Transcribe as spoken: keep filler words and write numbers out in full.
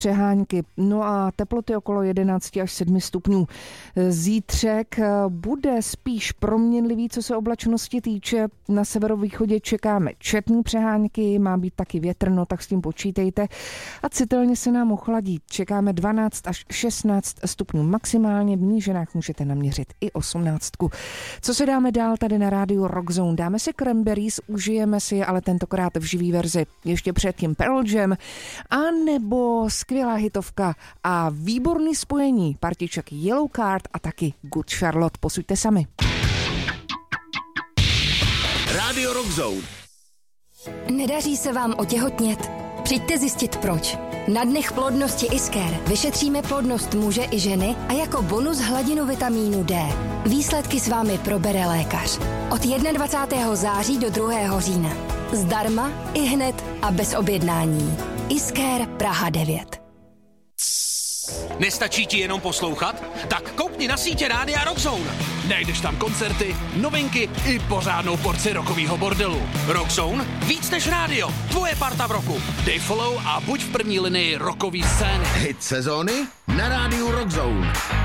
přehánky. No a teploty okolo jedenáct až sedm stupňů. Zítřek bude spíš proměnlivý, co se oblačnosti týče. Na severovýchodě čekáme četné přehánky, má být taky větrno, tak s tím počítejte. A citelně se nám ochladí. Čekáme dvanáct až šestnáct stupňů maximálně, v nížinách můžete naměřit i osmnáctku. Co se dáme dál tady na rádiu Rock Zone? Dáme si Cranberries, užijeme si je, ale tentokrát v živý verzi. Ještě předtím Pearl Jam, a nebo skvělá hitovka a výborný spojení partiček Yellow Card a taky Good Charlotte. Posuďte sami. Rádio Rock Zone. Nedaří se vám otěhotnět? Přijďte zjistit proč. Na dnech plodnosti Isker vyšetříme plodnost muže i ženy a jako bonus hladinu vitamínu D. Výsledky s vámi probere lékař. Od dvacátého prvního září do druhého října. Zdarma, i hned a bez objednání. Isker Praha devět. Nestačí ti jenom poslouchat? Tak koukni na sítě Rádia Rock Zone. Najdeš tam koncerty, novinky i pořádnou porci rockovýho bordelu. Rock Zone? Víc než rádio. Tvoje parta v roku. Dej follow a buď v první linii rockový scény. Hit sezóny na Rádiu Rock Zone.